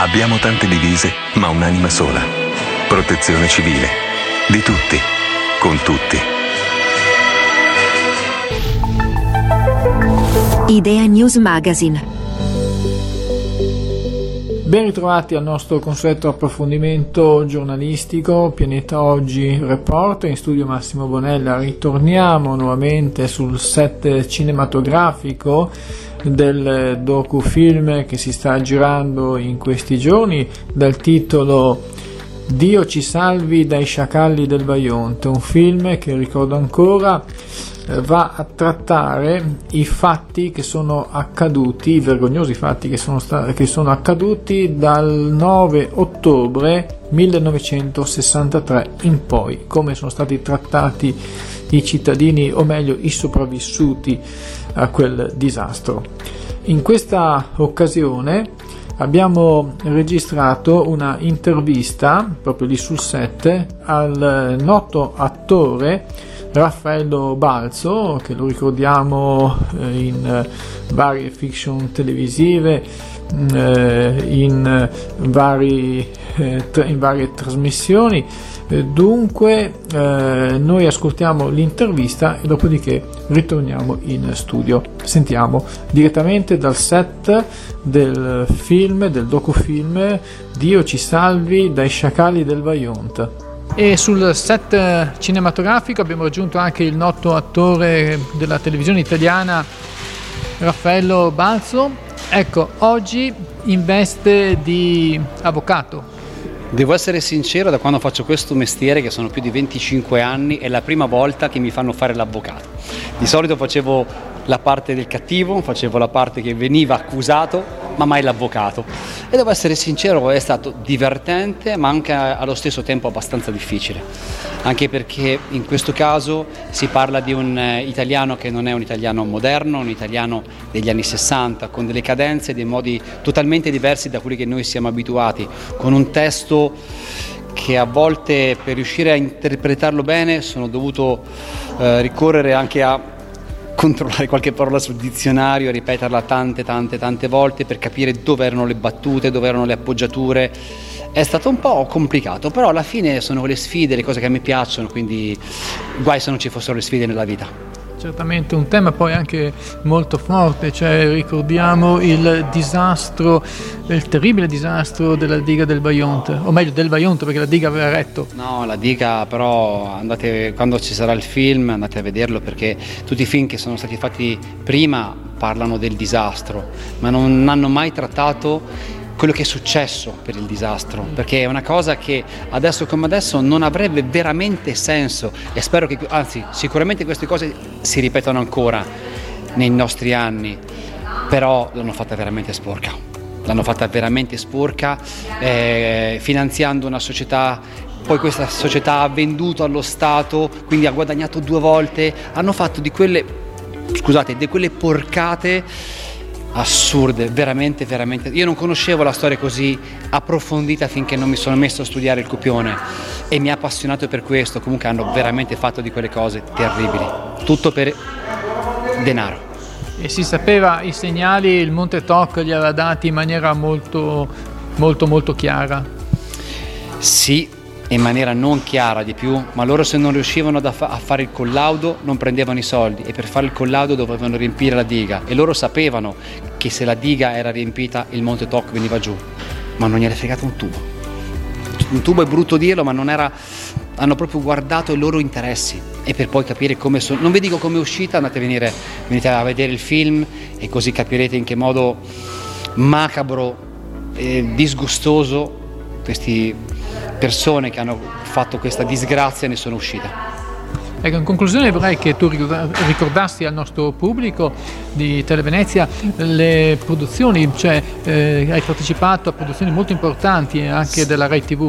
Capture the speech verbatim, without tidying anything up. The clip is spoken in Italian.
Abbiamo tante divise, ma un'anima sola. Protezione civile. Di tutti. Con tutti. Idea News Magazine. Ben ritrovati al nostro consueto approfondimento giornalistico Pianeta Oggi Report. In studio Massimo Bonella. Ritorniamo nuovamente sul set cinematografico del docufilm che si sta girando in questi giorni dal titolo Dio ci salvi dai sciacalli del Vajont, un film che, ricordo ancora, va a trattare i fatti che sono accaduti, i vergognosi fatti che sono, sta- che sono accaduti dal nove ottobre millenovecentosessantatré in poi, come sono stati trattati i cittadini, o meglio i sopravvissuti a quel disastro. In questa occasione abbiamo registrato una intervista proprio lì sul set al noto attore Raffaello Balzo, che lo ricordiamo in varie fiction televisive, in, vari, in varie trasmissioni. Dunque noi ascoltiamo l'intervista e dopodiché ritorniamo in studio. Sentiamo direttamente dal set del film, del docufilm Dio ci salvi dai sciacalli del Vajont. E sul set cinematografico abbiamo raggiunto anche il noto attore della televisione italiana Raffaello Balzo. Ecco, oggi in veste di avvocato. Devo essere sincero, da quando faccio questo mestiere, che sono più di venticinque anni, è la prima volta che mi fanno fare l'avvocato. Di solito facevo la parte del cattivo, facevo la parte che veniva accusato, ma mai l'avvocato. E devo essere sincero, è stato divertente, ma anche allo stesso tempo abbastanza difficile. Anche perché in questo caso si parla di un italiano che non è un italiano moderno, un italiano degli anni sessanta, con delle cadenze e dei modi totalmente diversi da quelli che noi siamo abituati, con un testo che a volte, per riuscire a interpretarlo bene, sono dovuto eh, ricorrere anche a controllare qualche parola sul dizionario, ripeterla tante tante tante volte per capire dove erano le battute, dove erano le appoggiature. È stato un po' complicato, però alla fine sono le sfide, le cose che a me piacciono, quindi guai se non ci fossero le sfide nella vita. Certamente un tema poi anche molto forte, cioè ricordiamo il disastro, il terribile disastro della diga del Vajont, o meglio del Vajont, perché la diga aveva retto. No, la diga però, andate, quando ci sarà il film andate a vederlo, perché tutti i film che sono stati fatti prima parlano del disastro, ma non hanno mai trattato quello che è successo per il disastro, perché è una cosa che adesso come adesso non avrebbe veramente senso, e spero che, anzi sicuramente queste cose si ripetano ancora nei nostri anni, però l'hanno fatta veramente sporca, l'hanno fatta veramente sporca, eh, finanziando una società. Poi questa società ha venduto allo Stato, quindi ha guadagnato due volte, hanno fatto di quelle, scusate, di quelle porcate assurde, veramente, veramente. Io non conoscevo la storia così approfondita finché non mi sono messo a studiare il copione, e mi ha appassionato per questo. Comunque hanno veramente fatto di quelle cose terribili, tutto per denaro. E si sapeva i segnali, il Monte Toc li aveva dati in maniera molto, molto, molto chiara. Sì, in maniera non chiara di più, ma loro, se non riuscivano a fare il collaudo, non prendevano i soldi, e per fare il collaudo dovevano riempire la diga, e loro sapevano che se la diga era riempita il Monte Toc veniva giù, ma non gliene è fregato un tubo. Un tubo è brutto dirlo, ma non era, hanno proprio guardato i loro interessi, e per poi capire come sono. Non vi dico come è uscita, andate a venire, venite a vedere il film e così capirete in che modo macabro e disgustoso questi persone che hanno fatto questa disgrazia ne sono uscite. Ecco, in conclusione vorrei che tu ricordassi al nostro pubblico di Televenezia le produzioni, cioè eh, hai partecipato a produzioni molto importanti anche della Rai tivù.